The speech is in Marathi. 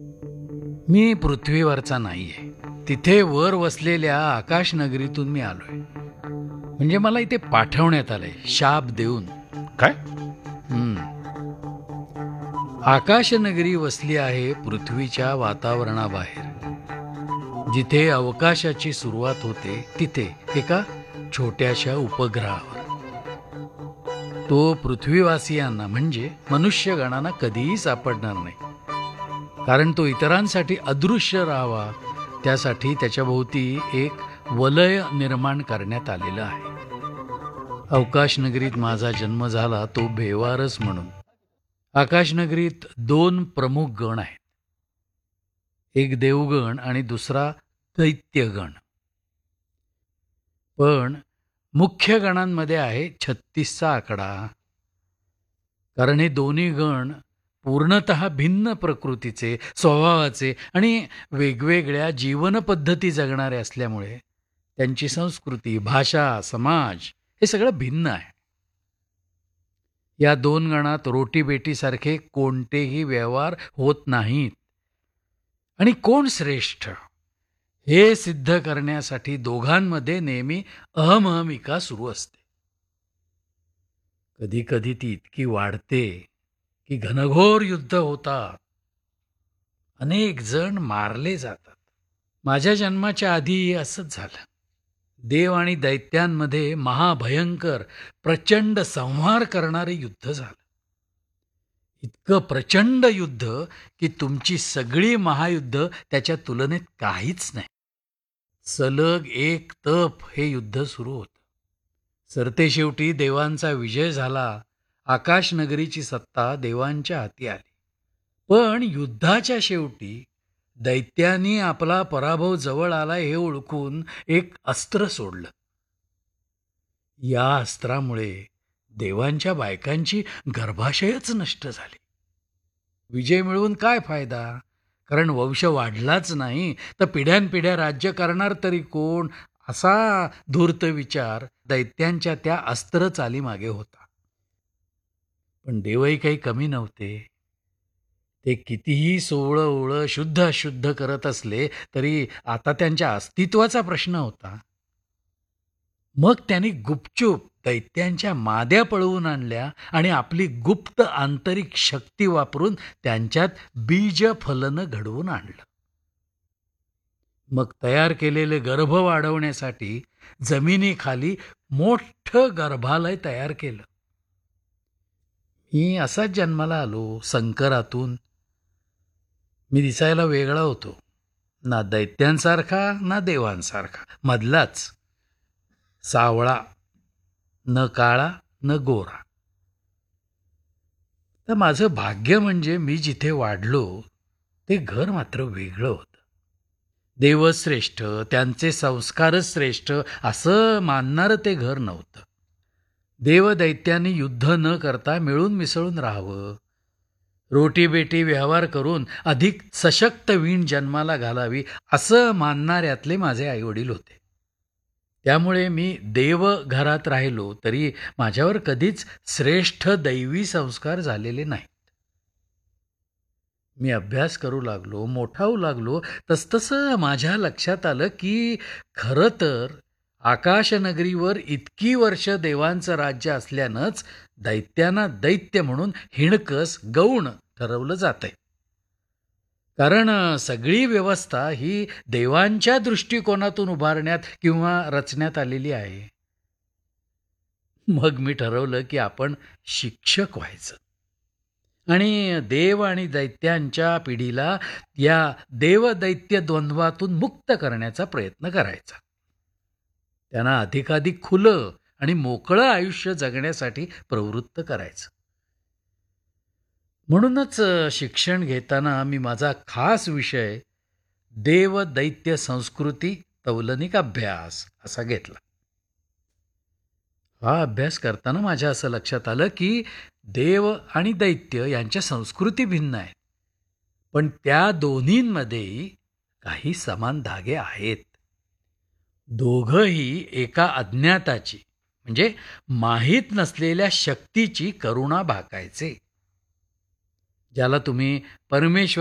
मी पृथ्वीवरचा नाहीये. तिथे वर वसलेल्या आकाश नगरीतून मी आलोय. म्हणजे मला इथे पाठवण्यात आलंय शाप देऊन. काय? हम्म. आकाश नगरी वसली आहे पृथ्वीच्या वातावरणाबाहेर. जिथे अवकाशाची सुरुवात होते तिथे एका छोट्याशा उपग्रहावर. तो पृथ्वीवासियांना म्हणजे मनुष्यगणांना कधीही सापडणार नाही. कारण तो इतरांसाठी अदृश्य राहावा त्यासाठी त्याच्या भोवती एक वलय निर्माण करण्यात आलेलं आहे. अवकाश नगरीत माझा जन्म झाला तो बेवारस म्हणून. आकाशनगरीत 2 प्रमुख गण आहेत. एक देवगण आणि दुसरा दैत्यगण. पण मुख्य गणांमध्ये आहे 36चा आकडा. कारण हे दोन्ही गण पूर्णतः भिन्न प्रकृतीचे, स्वभावाचे आणि वेगवेगळ्या जीवनपद्धती जगणारे असल्यामुळे त्यांची संस्कृती, भाषा, समाज हे सगळं भिन्न आहे. या 2 गणात रोटीबेटीसारखे कोणतेही व्यवहार होत नाहीत. आणि कोण श्रेष्ठ हे सिद्ध करण्यासाठी दोघांमध्ये नेहमी अहमहमिका सुरू असते. कधी कधी ती इतकी वाढते की घनघोर युद्ध होतात. अनेक जण मारले जातात. माझ्या जन्माच्या आधी असंच झालं. देव आणि दैत्यांमध्ये महाभयंकर प्रचंड संहार करणारे युद्ध झालं. इतकं प्रचंड युद्ध की तुमची सगळी महायुद्ध त्याच्या तुलनेत काहीच नाही. सलग एक तप हे युद्ध सुरू होतं. सरतेशेवटी देवांचा विजय झाला. आकाश नगरीची सत्ता देवांच्या हाती आली. पण युद्धाच्या शेवटी दैत्यांनी आपला पराभव जवळ आला हे ओळखून एक अस्त्र सोडलं. या अस्त्रामुळे देवांच्या बायकांची गर्भाशयच नष्ट झाली. विजय मिळवून काय फायदा? कारण वंश वाढलाच नाही तर पिढ्यानपिढ्या राज्य करणार तरी कोण? असा धूर्त विचार दैत्यांच्या त्या अस्त्र चालीमागे होता. पण देवही काही कमी नव्हते. ते कितीही सोवळं शुद्ध अशुद्ध करत असले तरी आता त्यांच्या अस्तित्वाचा प्रश्न होता. मग त्यांनी गुपचूप दैत्यांच्या माद्या पळवून आणल्या आणि आपली गुप्त आंतरिक शक्ती वापरून त्यांच्यात बीजफलन घडवून आणलं. मग तयार केलेले गर्भ वाढवण्यासाठी जमिनीखाली मोठं गर्भालय तयार केलं. मी असाच जन्माला आलो संकरातून. मी दिसायला वेगळा होतो. ना दैत्यांसारखा ना देवांसारखा, मधलाच. सावळा, न काळा न गोरा. तर माझं भाग्य म्हणजे मी जिथे वाढलो ते घर मात्र वेगळं होतं. देवच श्रेष्ठ, त्यांचे संस्कारच श्रेष्ठ असं मानणारं ते घर नव्हतं. देवदैत्यांनी युद्ध न करता मिळून मिसळून राहावं, रोटीबेटी व्यवहार करून अधिक सशक्त वीण जन्माला घालावी असं मानणाऱ्यातले माझे आईवडील होते. त्यामुळे मी देव घरात राहिलो तरी माझ्यावर कधीच श्रेष्ठ दैवी संस्कार झालेले नाहीत. मी अभ्यास करू लागलो, मोठा होऊ लागलो, तसतसं माझ्या लक्षात आलं की खरं तर आकाशनगरीवर इतकी वर्ष देवांचं राज्य असल्यानंच दैत्यांना दैत्य म्हणून हिणकस गौण ठरवलं जातंय. कारण सगळी व्यवस्था ही देवांच्या दृष्टिकोनातून उभारण्यात किंवा रचण्यात आलेली आहे. मग मी ठरवलं की आपण शिक्षक व्हायचं आणि देव आणि दैत्यांच्या पिढीला या देवदैत्य द्वंद्वातून मुक्त करण्याचा प्रयत्न करायचा. त्यांना अधिकाधिक खुलं आणि मोकळं आयुष्य जगण्यासाठी प्रवृत्त करायचं. म्हणूनच शिक्षण घेताना मी माझा खास विषय देव दैत्य संस्कृती तौलनिक अभ्यास असा घेतला. हा अभ्यास करताना माझ्या असं लक्षात आलं की देव आणि दैत्य यांच्या संस्कृती भिन्न आहेत. पण त्या दोन्हींमध्येही काही समान धागे आहेत. दोघंही एका अज्ञाताची म्हणजे माहीत नसलेल्या शक्तीची करुणा भाकायचे. ज्याला तुम्ही परमेश्वर